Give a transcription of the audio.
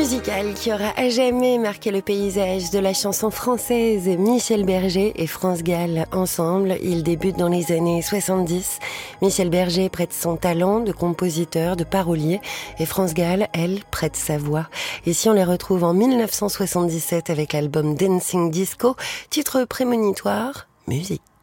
musical qui aura à jamais marqué le paysage de la chanson française. Michel Berger et France Gall ensemble, ils débutent dans les années 70. Michel Berger prête son talent de compositeur, de parolier, et France Gall, elle, prête sa voix. Ici, on les retrouve en 1977 avec l'album Dancing Disco, titre prémonitoire, musique.